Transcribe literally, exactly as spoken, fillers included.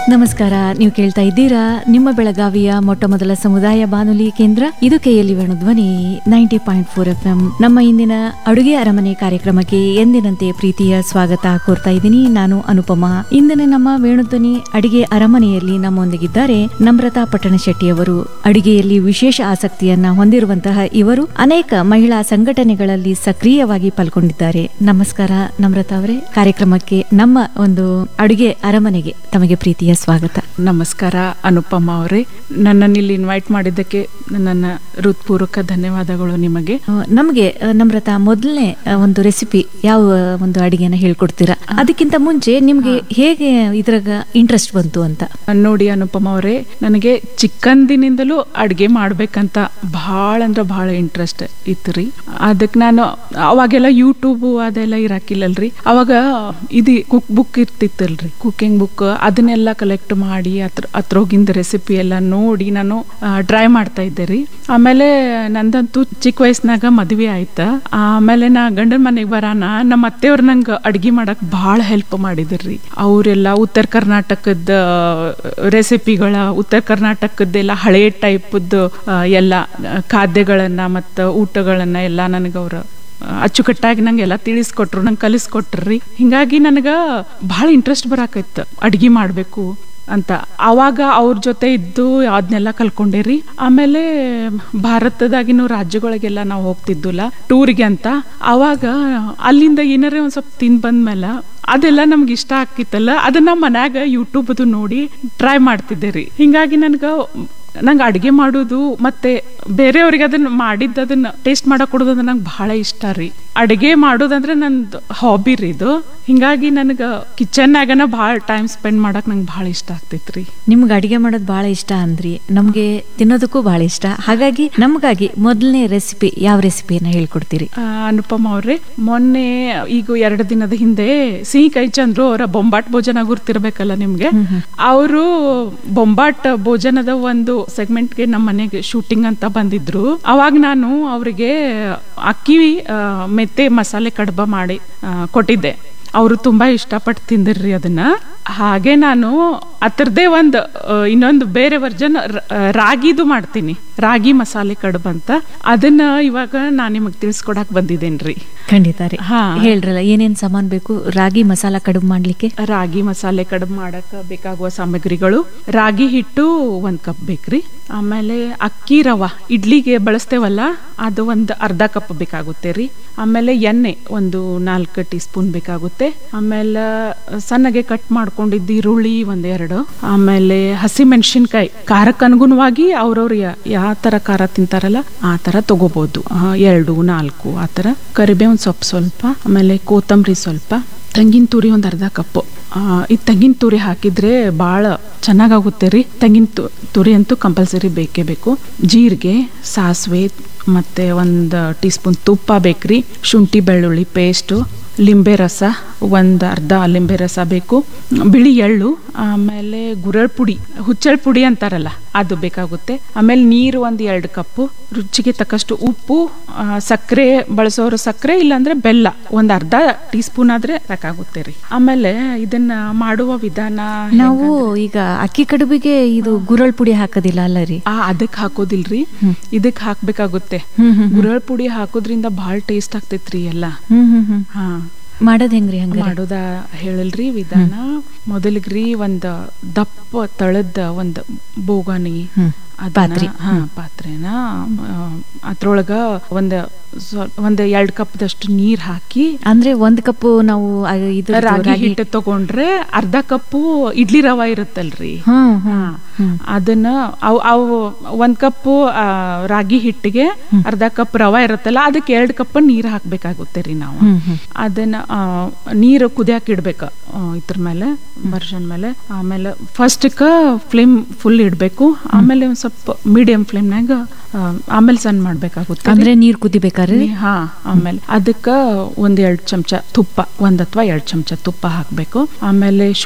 ನಮಸ್ಕಾರ. ನೀವು ಕೇಳ್ತಾ ಇದ್ದೀರಾ ನಿಮ್ಮ ಬೆಳಗಾವಿಯ ಮೊಟ್ಟ ಮೊದಲ ಸಮುದಾಯ ಬಾನುಲಿ ಕೇಂದ್ರ ಇದು ಕೆಎಲ್ಇ ಧ್ವನಿ ninety point four F M. ನಮ್ಮ ಇಂದಿನ ಅಡುಗೆ ಅರಮನೆ ಕಾರ್ಯಕ್ರಮಕ್ಕೆ ಎಂದಿನಂತೆ ಪ್ರೀತಿಯ ಸ್ವಾಗತ ಕೋರ್ತಾ ಇದ್ದೀನಿ. ನಾನು ಅನುಪಮಾ. ಇಂದಿನ ನಮ್ಮ ವೇಣುಧ್ವನಿ ಅಡಿಗೆ ಅರಮನೆಯಲ್ಲಿ ನಮ್ಮೊಂದಿಗಿದ್ದಾರೆ ನಮ್ರತಾ ಪಟ್ಟಣಶೆಟ್ಟಿಯವರು. ಅಡಿಗೆಯಲ್ಲಿ ವಿಶೇಷ ಆಸಕ್ತಿಯನ್ನ ಹೊಂದಿರುವಂತಹ ಇವರು ಅನೇಕ ಮಹಿಳಾ ಸಂಘಟನೆಗಳಲ್ಲಿ ಸಕ್ರಿಯವಾಗಿ ಪಾಲ್ಗೊಂಡಿದ್ದಾರೆ. ನಮಸ್ಕಾರ ನಮ್ರತಾ ಅವರೇ, ಕಾರ್ಯಕ್ರಮಕ್ಕೆ ನಮ್ಮ ಒಂದು ಅಡುಗೆ ಅರಮನೆಗೆ ತಮಗೆ ಪ್ರೀತಿಯ ಸ್ವಾಗತ. ನಮಸ್ಕಾರ ಅನುಪಮ ಅವರೇ, ನನ್ನನ್ನು ಇಲ್ಲಿ ಇನ್ವೈಟ್ ಮಾಡಿದ್ದಕ್ಕೆ ನನ್ನ ಹೃತ್ಪೂರ್ವಕ ಧನ್ಯವಾದಗಳು ನಿಮಗೆ. ನಮಗೆ ನಮ್ರತಾ ಮೊದಲನೇ ಒಂದು ರೆಸಿಪಿ ಯಾವ ಒಂದು ಅಡಿಗೆನ ಹೇಳ್ಕೊಡ್ತೀರಾ? ಅದಕ್ಕಿಂತ ಮುಂಚೆ ನಿಮ್ಗೆ ಹೇಗೆ ಇದ್ರಾಗ ಇಂಟ್ರೆಸ್ಟ್ ಬಂತು ಅಂತ? ನೋಡಿ ಅನುಪಮ ಅವರೇ, ನನಗೆ ಚಿಕ್ಕಂದಿನಿಂದಲೂ ಅಡ್ಗೆ ಮಾಡ್ಬೇಕಂತ ಬಹಳ ಅಂದ್ರೆ ಬಹಳ ಇಂಟ್ರೆಸ್ಟ್ ಇತ್ತು ರೀ. ಅದಕ್ಕೆ ನಾನು ಅವಾಗೆಲ್ಲ ಯೂಟ್ಯೂಬ್ ಅದೆಲ್ಲ ಇರಾಕಿಲ್ಲಲ್ರಿ. ಅವಾಗ ಇದು ಕುಕ್ ಬುಕ್ ಇರ್ತಿತ್ತಲ್ರಿ, ಕುಕಿಂಗ್ ಬುಕ್, ಅದನ್ನೆಲ್ಲ ಕಲೆಕ್ಟ್ ಮಾಡಿ ಅದ್ರ ಅದ್ರೋಗಿಂದ ರೆಸಿಪಿ ಎಲ್ಲ ನೋಡಿ ನಾನು ಟ್ರೈ ಮಾಡ್ತಾ ಇದ್ದೆ ರೀ. ಆಮೇಲೆ ನಂದಂತೂ ಚಿಕ್ಕ ವಯಸ್ಸಿನಾಗ ಮದ್ವೆ ಆಯ್ತ. ಆಮೇಲೆ ನಾ ಗಂಡನ ಮನೆಗೆ ಬರಾನ ನಮ್ಮ ಅತ್ತೆಯವ್ರ ನಂಗೆ ಅಡ್ಗೆ ಮಾಡಕ್ ಬಹಳ ಹೆಲ್ಪ್ ಮಾಡಿದ್ರಿ. ಅವರೆಲ್ಲ ಉತ್ತರ ಕರ್ನಾಟಕದ ರೆಸಿಪಿಗಳ, ಉತ್ತರ ಕರ್ನಾಟಕದ್ದೆಲ್ಲ ಹಳೆ ಟೈಪ್ದು ಎಲ್ಲ ಖಾದ್ಯಗಳನ್ನ ಮತ್ತು ಊಟಗಳನ್ನ ಎಲ್ಲ ನನಗೆ ಅವ್ರ ಅಚ್ಚುಕಟ್ಟಾಗಿ ನಂಗೆ ಎಲ್ಲ ತಿಳಿಸ್ಕೊಟ್ರು, ನಂಗೆ ಕಲಿಸ್ಕೊಟ್ರಿ. ಹಿಂಗಾಗಿ ನನಗೆ ಬಹಳ ಇಂಟ್ರೆಸ್ಟ್ ಬರಾಕೈತ್ ಅಡ್ಗೆ ಮಾಡ್ಬೇಕು ಅಂತ. ಆವಾಗ ಅವ್ರ ಜೊತೆ ಇದ್ದು ಅದನ್ನೆಲ್ಲ ಕಲ್ಕೊಂಡೇರಿ. ಆಮೇಲೆ ಭಾರತದಾಗಿನ ರಾಜ್ಯಗಳಿಗೆಲ್ಲ ನಾವು ಹೋಗ್ತಿದ್ದುಲ್ಲ ಟೂರಿಗೆ ಅಂತ. ಆವಾಗ ಅಲ್ಲಿಂದ ಏನಾರೇ ಒಂದ್ ಸ್ವಲ್ಪ ತಿಂದ್ ಬಂದ್ಮೇಲೆ ಅದೆಲ್ಲ ನಮ್ಗೆ ಇಷ್ಟ ಆಗ್ತಿತ್ತಲ್ಲ, ಅದನ್ನ ಮನ್ಯಾಗ ಯೂಟ್ಯೂಬ್ ಅದು ನೋಡಿ ಟ್ರೈ ಮಾಡ್ತಿದ್ದೆ ರೀ. ಹಿಂಗಾಗಿ ನನ್ಗ ನಂಗೆ ಅಡ್ಗೆ ಮಾಡೋದು ಮತ್ತೆ ಬೇರೆಯವ್ರಿಗೆ ಅದನ್ನ ಮಾಡಿದ್ದ ಅದನ್ನ ಟೇಸ್ಟ್ ಮಾಡಕ್ ಕೊಡೋದಂದ್ರೆ ನಂಗೆ ಬಹಳ ಇಷ್ಟ ರೀ. ಅಡ್ಗೆ ಮಾಡೋದಂದ್ರೆ ನಂದು ಹಾಬಿ ರೀ ಇದು. ಹಿಂಗಾಗಿ ನನಗ ಕಿಚನ್ನಾಗನ ಬಹಳ ಟೈಮ್ ಸ್ಪೆಂಡ್ ಮಾಡಕ್ ನಂಗೆ ಬಹಳ ಇಷ್ಟ ಆಗ್ತೈತ್ರಿ. ನಿಮ್ಗೆ ಅಡಿಗೆ ಮಾಡೋದು ಬಹಳ ಇಷ್ಟ ಅಂದ್ರಿ, ನಮ್ಗೆ ತಿನ್ನೋದಕ್ಕೂ ಬಹಳ ಇಷ್ಟ. ಹಾಗಾಗಿ ನಮ್ಗಾಗಿ ಮೊದಲನೇ ರೆಸಿಪಿ ಯಾವ ರೆಸಿಪಿಯನ್ನ ಹೇಳ್ಕೊಡ್ತೀರಿ? ಅನುಪಮ ಅವ್ರೆ, ಮೊನ್ನೆ ಈಗ ಎರಡು ದಿನದ ಹಿಂದೆ ಸಿಹಿ ಕೈ ಚಂದ್ರು ಅವರ ಬೊಂಬಾಟ್ ಭೋಜನ ಗುರ್ತಿರ್ಬೇಕಲ್ಲ ನಿಮ್ಗೆ. ಅವರು ಬೊಂಬಾಟ್ ಭೋಜನದ ಒಂದು ಸೆಗ್ಮೆಂಟ್ಗೆ ನಮ್ಮ ಮನೆಗೆ ಶೂಟಿಂಗ್ ಅಂತ ಬಂದಿದ್ರು. ಅವಾಗ ನಾನು ಅವ್ರಿಗೆ ಅಕ್ಕಿ ಮೆತ್ತೆ ಮಸಾಲೆ ಕಡ್ಬ ಮಾಡಿ ಕೊಟ್ಟಿದ್ದೆ. ಅವರು ತುಂಬಾ ಇಷ್ಟಪಟ್ಟು ತಿಂದಿರ್ರಿ ಅದನ್ನ. ಹಾಗೆ ನಾನು ಅದರದೇ ಒಂದು ಇನ್ನೊಂದು ಬೇರೆ ವರ್ಜನ್ ರಾಗಿದು ಮಾಡ್ತೀನಿ, ರಾಗಿ ಮಸಾಲೆ ಕಡುಬು ಅಂತ. ಅದನ್ನ ಇವಾಗ ನಾನ್ ನಿಮಗ್ ತಿಳ್ಸ್ಕೊಡಕ್ ಬಂದಿದ್ದೇನ್ರಿ. ಖಂಡಿತ ರೀ, ಹಾ ಹೇಳ್ರಲ್ಲ ಏನೇನ್ ಸಾಮಾನ್ ಬೇಕು ರಾಗಿ ಮಸಾಲ ಕಡುಬು ಮಾಡ್ಲಿಕ್ಕೆ? ರಾಗಿ ಮಸಾಲೆ ಕಡುಬು ಮಾಡಕ್ ಬೇಕಾಗುವ ಸಾಮಗ್ರಿಗಳು: ರಾಗಿ ಹಿಟ್ಟು ಒಂದ್ ಕಪ್ ಬೇಕ್ರಿ. ಆಮೇಲೆ ಅಕ್ಕಿ ರವ ಇಡ್ಲಿಗೆ ಬಳಸ್ತೇವಲ್ಲ, ಅದು ಒಂದು ಅರ್ಧ ಕಪ್ ಬೇಕಾಗುತ್ತೆ ರೀ. ಆಮೇಲೆ ಎಣ್ಣೆ ಒಂದು ನಾಲ್ಕು ಟೀ ಸ್ಪೂನ್ ಬೇಕಾಗುತ್ತೆ. ಆಮೇಲೆ ಸಣ್ಣಗೆ ಕಟ್ ಮಾಡ್ಕೊಂಡಿದ್ದ ಈರುಳ್ಳಿ ಒಂದೆರಡು. ಆಮೇಲೆ ಹಸಿ ಮೆಣಸಿನ್ಕಾಯಿ ಖಾರಕ್ಕೆ ಅನುಗುಣವಾಗಿ ಅವ್ರವ್ರು ಯಾವ ತರ ಖಾರ ತಿಂತಾರಲ್ಲ ಆ ತರ ತಗೋಬಹುದು, ಎರಡು ನಾಲ್ಕು ಆ ತರ. ಕರಿಬೇವಿನ ಸೊಪ್ಪು ಸ್ವಲ್ಪ, ಆಮೇಲೆ ಕೊತ್ತಂಬರಿ ಸ್ವಲ್ಪ, ತೆಂಗಿನ ತುರಿ ಒಂದ್ ಅರ್ಧ ಕಪ್ಪು. ಈ ತೆಂಗಿನ ತುರಿ ಹಾಕಿದ್ರೆ ಬಹಳ ಚೆನ್ನಾಗಾಗುತ್ತೆ ರೀ. ತೆಂಗಿನ ತುರಿ ಅಂತೂ ಕಂಪಲ್ಸರಿ ಬೇಕೇ ಬೇಕು. ಜೀರಿಗೆ, ಸಾಸಿವೆ, ಮತ್ತೆ ಒಂದ್ ಟೀ ಸ್ಪೂನ್ ತುಪ್ಪ ಬೇಕ್ರಿ. ಶುಂಠಿ ಬೆಳ್ಳುಳ್ಳಿ ಪೇಸ್ಟು, ಲಿಂಬೆ ರಸ ಒಂದು ಅರ್ಧ ಲಿಂಬೆ ರಸ ಬೇಕು, ಬಿಳಿ ಎಳ್ಳು, ಆಮೇಲೆ ಗುರಳ್ ಪುಡಿ, ಹುಚ್ಚಳ್ ಪುಡಿ ಅಂತಾರಲ್ಲ ಅದು ಬೇಕಾಗುತ್ತೆ. ಆಮೇಲೆ ನೀರು ಒಂದು ಎರಡು ಕಪ್ಪು, ರುಚಿಗೆ ತಕ್ಕಷ್ಟು ಉಪ್ಪು, ಸಕ್ಕರೆ ಬಳಸೋರು ಸಕ್ಕರೆ, ಇಲ್ಲಾಂದ್ರೆ ಬೆಲ್ಲ ಒಂದ್ ಅರ್ಧ ಟೀ ಸ್ಪೂನ್ ಆದ್ರೆ ಸಾಕಾಗುತ್ತೆ ರೀ. ಆಮೇಲೆ ಇದನ್ನ ಮಾಡುವ ವಿಧಾನ, ನಾವು ಈಗ ಅಕ್ಕಿ ಕಡುಬಿಗೆ ಇದು ಗುರಳ್ ಪುಡಿ ಹಾಕೋದಿಲ್ಲ ಅಲ್ಲ ರೀ? ಆ ಅದಕ್ ಹಾಕೋದಿಲ್ರಿ, ಇದಕ್ ಹಾಕ್ಬೇಕಾಗುತ್ತೆ. ಗುರಳ್ ಪುಡಿ ಹಾಕೋದ್ರಿಂದ ಬಹಳ ಟೇಸ್ಟ್ ಆಗ್ತೈತ್ರಿ ಎಲ್ಲ. ಹಾ, ಮಾಡೋದ್ ಹೆಂಗ್ರಿ? ಹಂಗ ಮಾಡೋದ ಹೇಳಲ್ರಿ ವಿಧಾನ. ಮೊದಲಿಗ್ರಿ ಒಂದ್ ದಪ್ಪ ತಳದ ಒಂದ್ ಬೋಗಾನಿ ಪಾತ್ರೆ, ಹಾ ಪಾತ್ರೆನ ಅದ್ರೊಳಗ ಒಂದ್ ಒಂದ್ ಎರಡ್ ಕಪ್ ದಷ್ಟು ನೀರ್ ಹಾಕಿ, ಅಂದ್ರೆ ಒಂದ್ ಕಪ್ ನಾವು ರಾಗಿ ಹಿಟ್ಟು ತಗೊಂಡ್ರೆ ಅರ್ಧ ಕಪ್ಪು ಇಡ್ಲಿ ರವ ಇರುತ್ತಲ್ರಿ, ಅದನ್ನ ಅವ್ ಅವು ಒಂದ್ ಕಪ್ಪು ರಾಗಿ ಹಿಟ್ಟಿಗೆ ಅರ್ಧ ಕಪ್ ರವ ಇರುತ್ತಲ್ಲ, ಅದಕ್ಕೆ ಎರಡ್ ಕಪ್ ನೀರ್ ಹಾಕ್ಬೇಕಾಗುತ್ತೆ ರೀ ನಾವು. ಅದನ್ನ ನೀರು ಕುದಿಯಾಕ ಇಡ್ಬೇಕ ಇದ್ರ ಮೇಲೆ, ಬರ್ಷನ್ ಮೇಲೆ. ಆಮೇಲೆ ಫಸ್ಟ್ ಕ ಫ್ಲೇಮ್ ಫುಲ್ ಇಡ್ಬೇಕು. ಆಮೇಲೆ ಒಂದ್ ಸ್ವಲ್ಪ ಮೀಡಿಯಂ ಫ್ಲೇಮ್ನಾಗ ಆಮೇಲೆ ಸಣ್ಣ ಮಾಡ್ಬೇಕಾಗುತ್ತೆ. ಅಂದ್ರೆ ನೀರ್ ಕುದಿಬೇಕಾದ್ರೆ, ಹಾ. ಆಮೇಲೆ ಅದಕ್ಕ ಒಂದ್ ಎರಡ್ ಚಮಚ ತುಪ್ಪ, ಒಂದ್ ಅಥವಾ ಎರಡ್ ಚಮಚ ತುಪ್ಪ ಹಾಕ್ಬೇಕು. ಆಮೇಲೆ